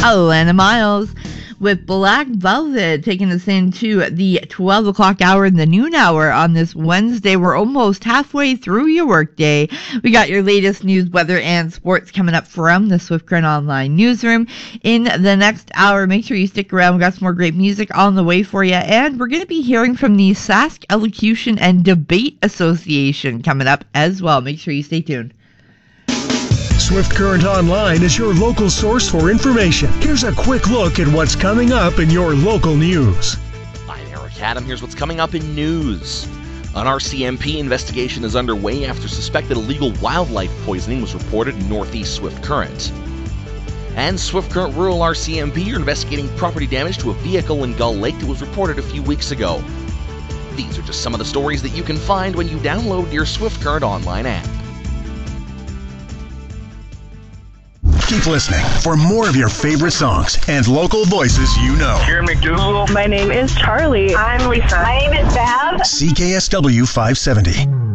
Alana Miles with Black Velvet, taking us into the 12 o'clock hour and the noon hour on this Wednesday. We're almost halfway through your workday. We got your latest news, weather, and sports coming up from the Swift Current Online newsroom in the next hour. Make sure you stick around. We got some more great music on the way for you, and we're going to be hearing from the Sask Elocution and Debate Association coming up as well. Make sure you stay tuned. Swift Current Online is your local source for information. Here's a quick look at what's coming up in your local news. I'm Eric Adam. Here's what's coming up in news. An RCMP investigation is underway after suspected illegal wildlife poisoning was reported in northeast Swift Current. And Swift Current Rural RCMP are investigating property damage to a vehicle in Gull Lake that was reported a few weeks ago. These are just some of the stories that you can find when you download your Swift Current Online app. Keep listening for more of your favorite songs and local voices you know. Here McDougal. My name is Charlie. I'm Lisa. My name is Bev. CKSW 570.